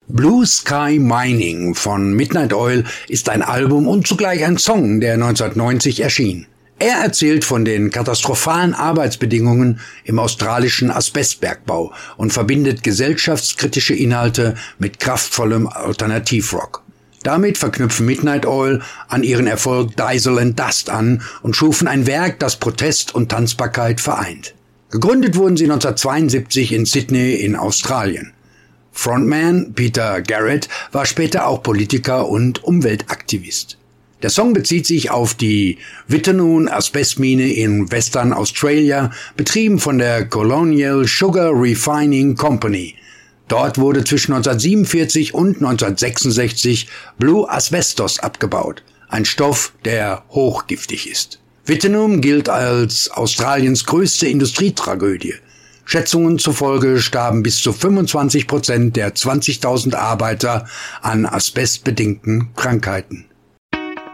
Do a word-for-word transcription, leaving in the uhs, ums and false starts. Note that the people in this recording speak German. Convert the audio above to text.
Blue Sky Mining von Midnight Oil ist ein Album und zugleich ein Song, der neunzehnhundertneunzig erschien. Er erzählt von den katastrophalen Arbeitsbedingungen im australischen Asbestbergbau und verbindet gesellschaftskritische Inhalte mit kraftvollem Alternativrock. Damit verknüpfen Midnight Oil an ihren Erfolg Diesel and Dust an und schufen ein Werk, das Protest und Tanzbarkeit vereint. Gegründet wurden sie neunzehnhundertzweiundsiebzig in Sydney in Australien. Frontman Peter Garrett war später auch Politiker und Umweltaktivist. Der Song bezieht sich auf die Wittenoon Asbestmine in Western Australia, betrieben von der Colonial Sugar Refining Company. Dort wurde zwischen neunzehnhundertsiebenundvierzig und neunzehnhundertsechsundsechzig Blue Asbestos abgebaut, ein Stoff, der hochgiftig ist. Wittenoom gilt als Australiens größte Industrietragödie. Schätzungen zufolge starben bis zu fünfundzwanzig Prozent der zwanzigtausend Arbeiter an asbestbedingten Krankheiten.